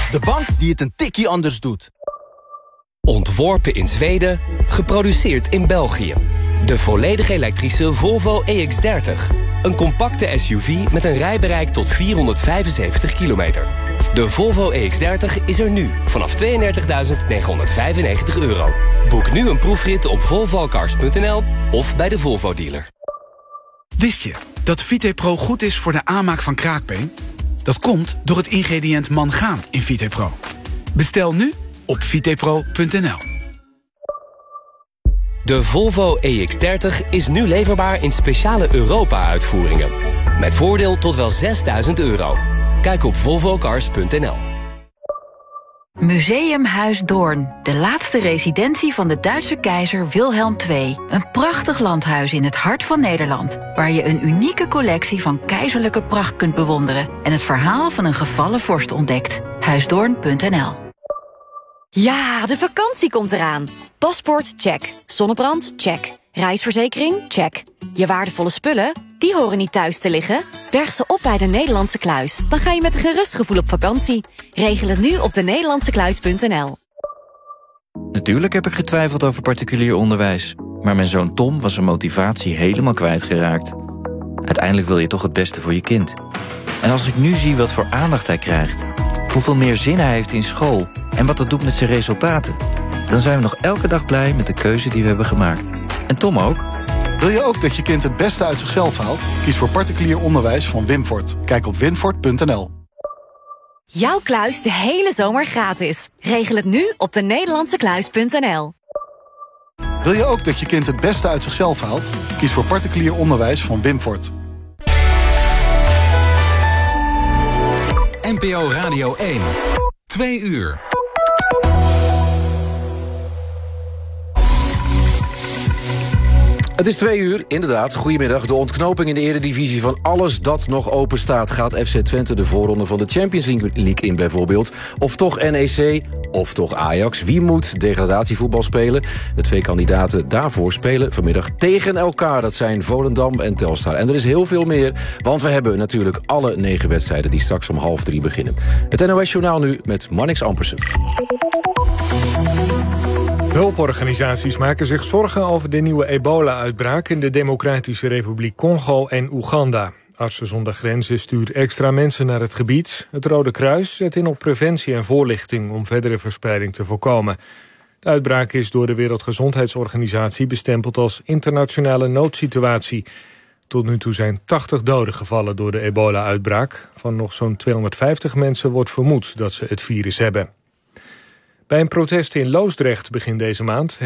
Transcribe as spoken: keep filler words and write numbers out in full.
De bank die het een tikkie anders doet. Ontworpen in Zweden, geproduceerd in België. De volledig elektrische Volvo E X dertig. Een compacte S U V met een rijbereik tot vierhonderdvijfenzeventig kilometer. De Volvo E X dertig is er nu vanaf tweeëndertigduizend negenhonderdvijfennegentig euro. Boek nu een proefrit op volvocars punt n l of bij de Volvo dealer. Wist je dat Vitepro goed is voor de aanmaak van kraakbeen? Dat komt door het ingrediënt mangaan in Vitepro. Bestel nu op vitepro punt n l. De Volvo E X dertig is nu leverbaar in speciale Europa-uitvoeringen. Met voordeel tot wel zesduizend euro. Kijk op volvocars punt n l. Museumhuis Doorn, de laatste residentie van de Duitse keizer Wilhelm de Tweede. Een prachtig landhuis in het hart van Nederland, waar je een unieke collectie van keizerlijke pracht kunt bewonderen en het verhaal van een gevallen vorst ontdekt. huisdoorn punt n l. Ja, de vakantie komt eraan. Paspoort, check. Zonnebrand, check. Reisverzekering, check. Je waardevolle spullen, die horen niet thuis te liggen. Berg ze op bij de Nederlandse Kluis. Dan ga je met een gerust gevoel op vakantie. Regel het nu op de nederlandse kluis punt n l. Natuurlijk heb ik getwijfeld over particulier onderwijs. Maar mijn zoon Tom was zijn motivatie helemaal kwijtgeraakt. Uiteindelijk wil je toch het beste voor je kind. En als ik nu zie wat voor aandacht hij krijgt, hoeveel meer zin hij heeft in school en wat dat doet met zijn resultaten, dan zijn we nog elke dag blij met de keuze die we hebben gemaakt. En Tom ook. Wil je ook dat je kind het beste uit zichzelf haalt? Kies voor particulier onderwijs van Wimfort. Kijk op wimfort punt n l. Jouw kluis de hele zomer gratis. Regel het nu op de nederlandse kluis punt n l. Wil je ook dat je kind het beste uit zichzelf haalt? Kies voor particulier onderwijs van Wimfort. N P O Radio één. Twee uur. Het is twee uur, inderdaad. Goedemiddag. De ontknoping in de eredivisie van alles dat nog open staat. Gaat F C Twente de voorronde van de Champions League in bijvoorbeeld? Of toch N E C? Of toch Ajax? Wie moet degradatievoetbal spelen? De twee kandidaten daarvoor spelen vanmiddag tegen elkaar. Dat zijn Volendam en Telstar. En er is heel veel meer, want we hebben natuurlijk alle negen wedstrijden die straks om half drie beginnen. Het N O S-journaal nu met Marnix Ampersen. Hulporganisaties maken zich zorgen over de nieuwe ebola-uitbraak in de Democratische Republiek Congo en Oeganda. Artsen zonder Grenzen stuurt extra mensen naar het gebied. Het Rode Kruis zet in op preventie en voorlichting om verdere verspreiding te voorkomen. De uitbraak is door de Wereldgezondheidsorganisatie bestempeld als internationale noodsituatie. Tot nu toe zijn tachtig doden gevallen door de ebola-uitbraak. Van nog zo'n tweehonderdvijftig mensen wordt vermoed dat ze het virus hebben. Bij een protest in Loosdrecht begin deze maand